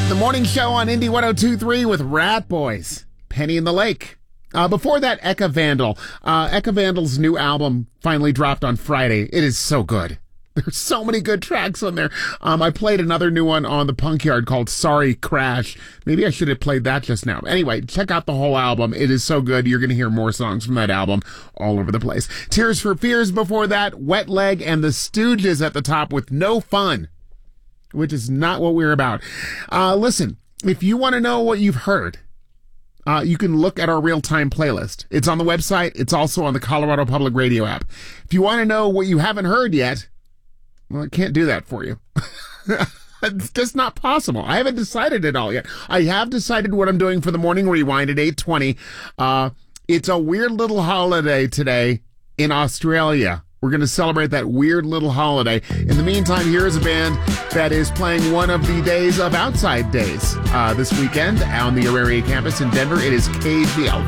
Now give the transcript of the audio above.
The morning show on Indy 102.3 with Rat Boys, Penny in the Lake. Before that, Eka Vandal. Eka Vandal's new album finally dropped on Friday. It is so good. There's so many good tracks on there. I played another new one on the Punk Yard called Sorry Crash. Maybe I should have played that just now. Anyway, check out the whole album. It is so good. You're going to hear more songs from that album all over the place. Tears for Fears before that, Wet Leg and the Stooges at the top with No Fun, which is not what we're about. Listen, if you want to know what you've heard, you can look at our real-time playlist. It's on the website. It's also on the Colorado Public Radio app. If you want to know what you haven't heard yet, well, I can't do that for you. It's just not possible. I haven't decided it all yet. I have decided what I'm doing for the Morning Rewind at 8:20. It's a weird little holiday today in Australia. We're going to celebrate that weird little holiday. In the meantime, here is a band that is playing one of the days of Outside Days this weekend on the Auraria campus in Denver. It is Cage the Elephant.